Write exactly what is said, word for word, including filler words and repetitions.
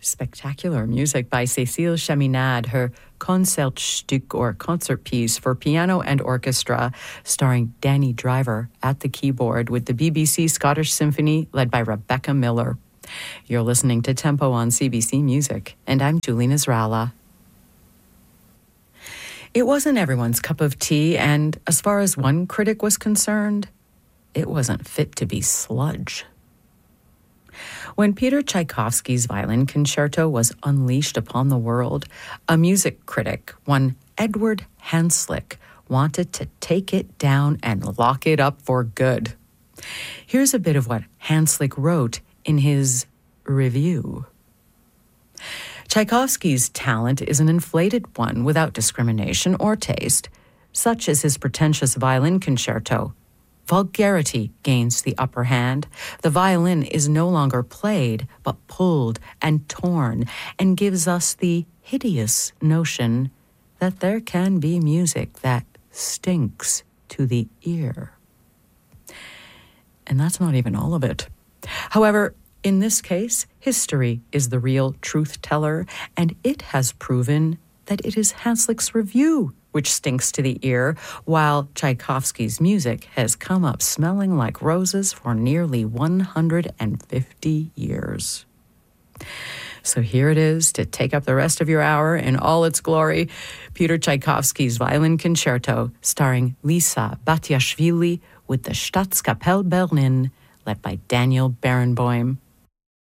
Spectacular music by Cécile Chaminade, her Concertstück or concert piece for piano and orchestra, starring Danny Driver at the keyboard with the B B C Scottish Symphony led by Rebecca Miller. You're listening to Tempo on C B C Music, and I'm Julie Nasrallah. It wasn't everyone's cup of tea, and as far as one critic was concerned, it wasn't fit to be sludge. When Peter Tchaikovsky's violin concerto was unleashed upon the world, a music critic, one Edward Hanslick, wanted to take it down and lock it up for good. Here's a bit of what Hanslick wrote in his review. Tchaikovsky's talent is an inflated one without discrimination or taste. Such is his pretentious violin concerto. Vulgarity gains the upper hand. The violin is no longer played, but pulled and torn, and gives us the hideous notion that there can be music that stinks to the ear. And that's not even all of it. However, in this case, history is the real truth teller, and it has proven that it is Hanslick's review which stinks to the ear, while Tchaikovsky's music has come up smelling like roses for nearly one hundred fifty years. So here it is to take up the rest of your hour in all its glory, Peter Tchaikovsky's Violin Concerto, starring Lisa Batiashvili with the Staatskapelle Berlin, led by Daniel Barenboim.